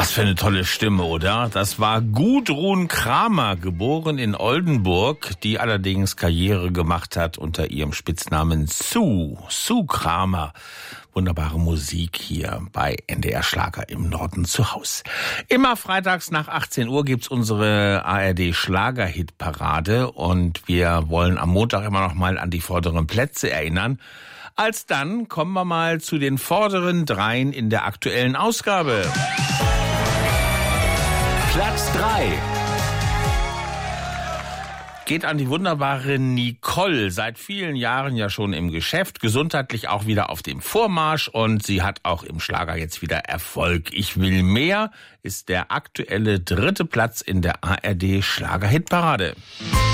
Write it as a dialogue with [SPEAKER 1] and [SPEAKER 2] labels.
[SPEAKER 1] Was für eine tolle Stimme, oder? Das war Gudrun Cramer, geboren in Oldenburg, die allerdings Karriere gemacht hat unter ihrem Spitznamen Sue Cramer. Wunderbare Musik hier bei NDR Schlager im Norden zu Haus. Immer freitags nach 18 Uhr gibt's unsere ARD Schlagerhitparade und wir wollen am Montag immer noch mal an die vorderen Plätze erinnern. Alsdann kommen wir mal zu den vorderen dreien in der aktuellen Ausgabe.
[SPEAKER 2] Platz 3.
[SPEAKER 1] Geht an die wunderbare Nicole, seit vielen Jahren ja schon im Geschäft, gesundheitlich auch wieder auf dem Vormarsch und sie hat auch im Schlager jetzt wieder Erfolg. Ich will mehr ist der aktuelle 3. Platz in der ARD Schlagerhitparade.